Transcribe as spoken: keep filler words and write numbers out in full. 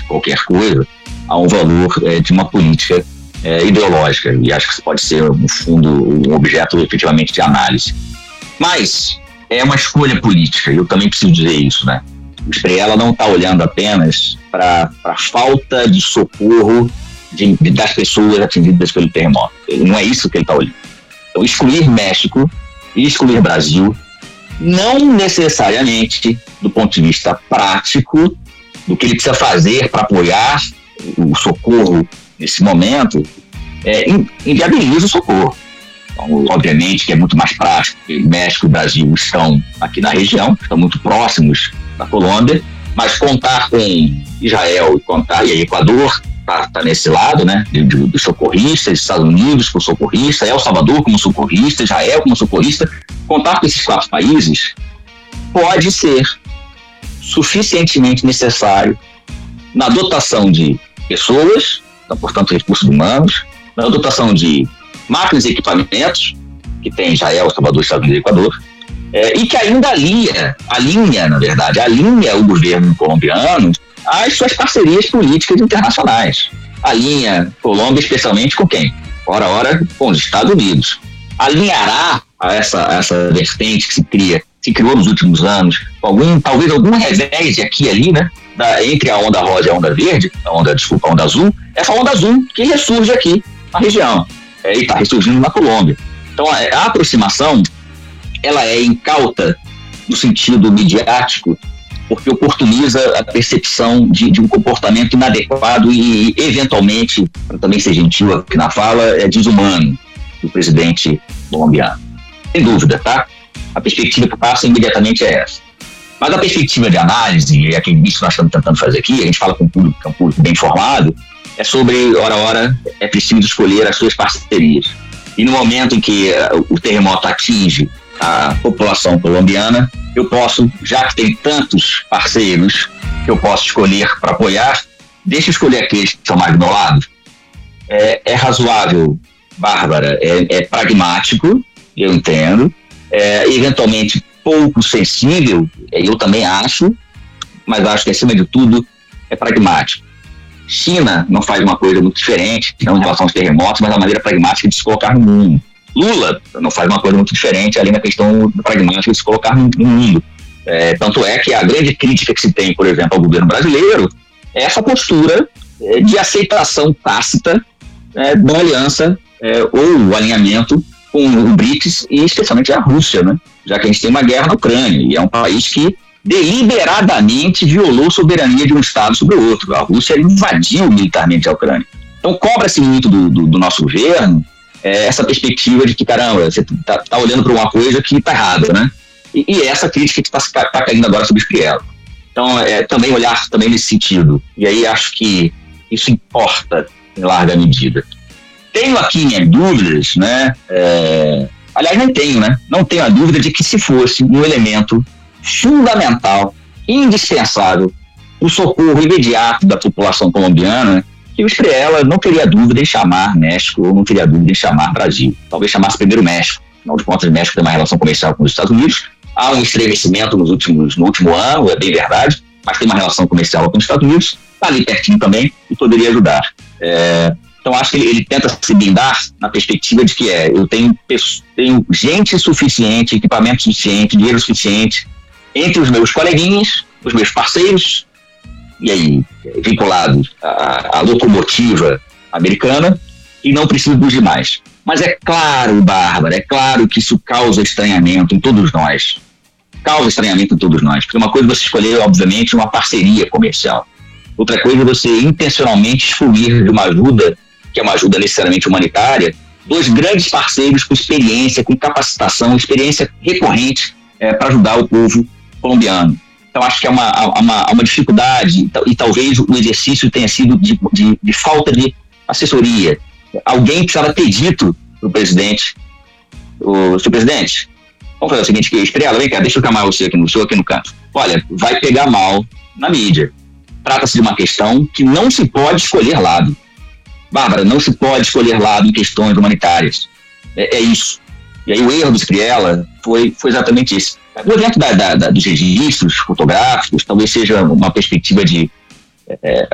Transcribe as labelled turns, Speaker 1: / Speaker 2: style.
Speaker 1: qualquer coisa, há um valor é, de uma política é, ideológica, e acho que isso pode ser, no fundo, um objeto efetivamente de análise. Mas é uma escolha política, e eu também preciso dizer isso, né? O Estrela não está olhando apenas para a falta de socorro de, de, das pessoas atingidas pelo terremoto. Não é isso que ele está olhando. Então, excluir México e excluir Brasil, não necessariamente do ponto de vista prático, do que ele precisa fazer para apoiar o socorro nesse momento, é, inviabiliza o socorro. Então, obviamente que é muito mais prático, porque México e Brasil estão aqui na região, estão muito próximos da Colômbia, mas contar com Israel e contar, e aí Equador está tá nesse lado, né, dos do socorristas, Estados Unidos como socorrista, El Salvador como socorrista, Israel como socorrista, contar com esses quatro países pode ser suficientemente necessário na dotação de pessoas, então, portanto, recursos humanos, na dotação de máquinas e equipamentos, que tem Israel, Salvador, Estados Unidos e Equador, é, e que ainda alinha, alinha, na verdade, alinha o governo colombiano às suas parcerias políticas internacionais. Alinha Colômbia especialmente com quem? Ora, ora, com os Estados Unidos. Alinhará a essa, essa vertente que se cria, se criou nos últimos anos, algum, talvez algum revés aqui e ali, né, da, entre a onda rosa e a onda verde, a onda, desculpa, a onda azul, essa onda azul que ressurge aqui na região. É, e está ressurgindo na Colômbia. Então, a, a aproximação, ela é incauta no sentido midiático, porque oportuniza a percepção de, de um comportamento inadequado e, eventualmente, para também ser gentil aqui na fala, é desumano do presidente colombiano. Sem dúvida, tá? A perspectiva que passa imediatamente é essa. Mas a perspectiva de análise, e é aquele que nós estamos tentando fazer aqui, a gente fala com um público, com um público bem informado, é sobre, ora, ora, é preciso escolher as suas parcerias. E no momento em que uh, o terremoto atinge a população colombiana, eu posso, já que tem tantos parceiros que eu posso escolher para apoiar, deixa eu escolher aqueles que são mais do meu lado. É, é razoável, Bárbara, é, é pragmático, eu entendo, é eventualmente pouco sensível, eu também acho, mas acho que, acima de tudo, é pragmático. China não faz uma coisa muito diferente, não em relação aos terremotos, mas a maneira pragmática de se colocar no mundo. Lula não faz uma coisa muito diferente, além da questão pragmática de se colocar no, no mundo. É, tanto é que a grande crítica que se tem, por exemplo, ao governo brasileiro é essa postura é, de aceitação tácita é, da aliança é, ou o alinhamento com o BRICS e especialmente a Rússia, né? Já que a gente tem uma guerra na Ucrânia e é um país que deliberadamente violou a soberania de um Estado sobre o outro. A Rússia invadiu militarmente a Ucrânia. Então cobra-se muito do, do, do nosso governo é, essa perspectiva de que, caramba, você está tá olhando para uma coisa que está errada, né? E, e essa crítica que está tá caindo agora sobre o Estrela. Então, é, também olhar também nesse sentido. E aí acho que isso importa em larga medida. Tenho aqui minhas dúvidas, né? É, aliás, não tenho, né? Não tenho a dúvida de que se fosse um elemento fundamental, indispensável, o socorro imediato da população colombiana, que o Estrela não teria dúvida em chamar México ou não teria dúvida em chamar Brasil. Talvez chamasse primeiro México. Afinal de contas, o México tem uma relação comercial com os Estados Unidos. Há um estremecimento nos últimos, no último ano, é bem verdade, mas tem uma relação comercial com os Estados Unidos, está ali pertinho também e poderia ajudar. É, então, acho que ele, ele tenta se blindar na perspectiva de que é, eu tenho, tenho gente suficiente, equipamento suficiente, dinheiro suficiente, entre os meus coleguinhas, os meus parceiros, e aí, vinculados à, à locomotiva americana, e não preciso dos demais. Mas é claro, Bárbara, é claro que isso causa estranhamento em todos nós. Causa estranhamento em todos nós. Porque uma coisa é você escolher, obviamente, uma parceria comercial. Outra coisa é você intencionalmente excluir de uma ajuda, que é uma ajuda necessariamente humanitária, dois grandes parceiros com experiência, com capacitação, experiência recorrente é, para ajudar o povo colombiano. Então, acho que é uma, uma, uma dificuldade e talvez o exercício tenha sido de, de, de falta de assessoria. Alguém precisava ter dito para o presidente, o senhor presidente, vamos fazer o seguinte, que Estrela, vem cá, deixa eu chamar você aqui no, senhor aqui no canto. Olha, vai pegar mal na mídia. Trata-se de uma questão que não se pode escolher lado. Bárbara, não se pode escolher lado em questões humanitárias. É, é isso. E aí o erro do Estrela foi, foi exatamente isso. Dentro da, da, da, dos registros fotográficos, talvez seja uma perspectiva de é,